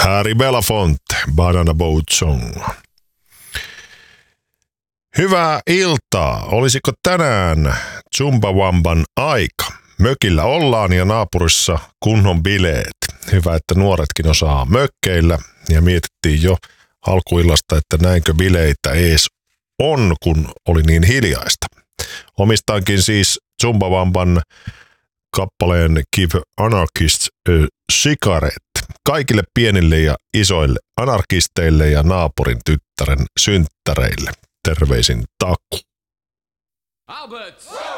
Harry Belafonte, Banana Boat Song. Hyvää iltaa. Olisiko tänään Chumbawamban aika? Mökillä ollaan ja naapurissa kunnon bileet. Hyvä, että nuoretkin osaa mökkeillä. Ja mietittiin jo alkuillasta, että näinkö bileitä ees on, kun oli niin hiljaista. Omistaankin siis Chumbawamban kappaleen Give Anarchists a Cigarette kaikille pienille ja isoille anarkisteille ja naapurin tyttären synttäreille. Terveisin Taku. Albert!